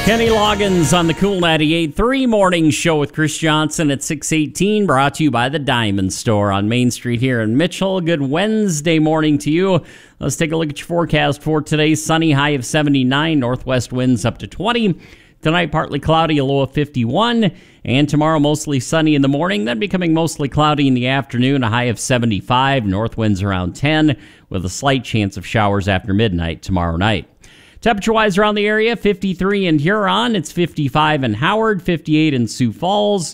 Kenny Loggins on the Cool 98.3 Morning Show with Chris Johnson at 6:18, brought to you by the Diamond Store on Main Street here in Mitchell. Good Wednesday morning to you. Let's take a look at your forecast for today. Sunny, high of 79, northwest winds up to 20. Tonight, partly cloudy, a low of 51. And tomorrow, mostly sunny in the morning, then becoming mostly cloudy in the afternoon, a high of 75, north winds around 10, with a slight chance of showers after midnight tomorrow night. Temperature-wise around the area, 53 in Huron, it's 55 in Howard, 58 in Sioux Falls,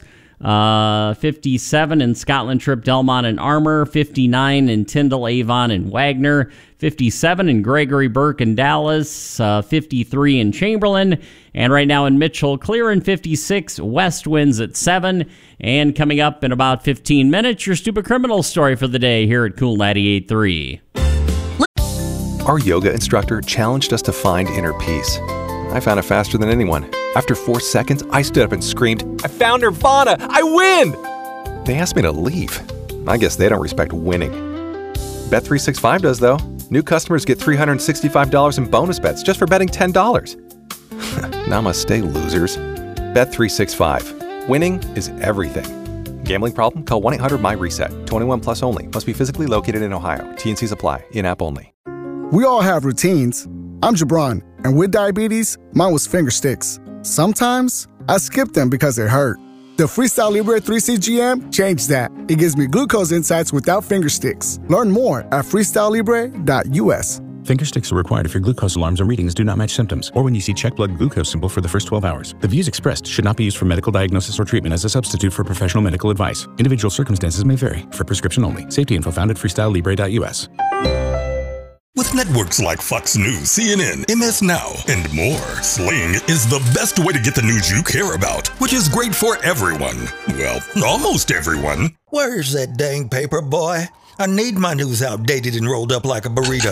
57 in Scotland Trip, Delmont, and Armour, 59 in Tyndall, Avon, and Wagner, 57 in Gregory, Burke, and Dallas, 53 in Chamberlain, and right now in Mitchell, clear and 56, west winds at 7, and coming up in about 15 minutes, your stupid criminal story for the day here at Cool 98.3. Our yoga instructor challenged us to find inner peace. I found it faster than anyone. After 4 seconds, I stood up and screamed, "I found Nirvana! I win!" They asked me to leave. I guess they don't respect winning. Bet365 does, though. New customers get $365 in bonus bets just for betting $10. Namaste, losers. Bet365. Winning is everything. Gambling problem? Call 1-800-MY-RESET. 21 plus only. Must be physically located in Ohio. T&Cs apply. In-app only. We all have routines. I'm Jabron, and with diabetes, mine was finger sticks. Sometimes, I skip them because it hurt. The Freestyle Libre 3CGM changed that. It gives me glucose insights without finger sticks. Learn more at freestylelibre.us. Finger sticks are required if your glucose alarms and readings do not match symptoms, or when you see check blood glucose symbol for the first 12 hours. The views expressed should not be used for medical diagnosis or treatment as a substitute for professional medical advice. Individual circumstances may vary. For prescription only. Safety info found at freestylelibre.us. With networks like Fox News, CNN, MS Now, and more, Sling is the best way to get the news you care about, which is great for everyone. Well, almost everyone. Where's that dang paper, boy? I need my news outdated and rolled up like a burrito.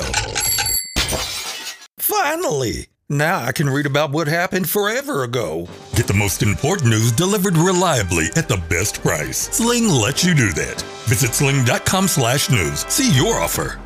Finally! Now I can read about what happened forever ago. Get the most important news delivered reliably at the best price. Sling lets you do that. Visit sling.com/news. See your offer.